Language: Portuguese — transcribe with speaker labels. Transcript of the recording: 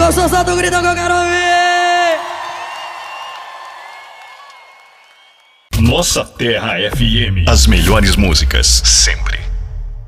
Speaker 1: gostou, solta o grito que eu quero ouvir.
Speaker 2: Nossa Terra FM. As melhores músicas, sempre.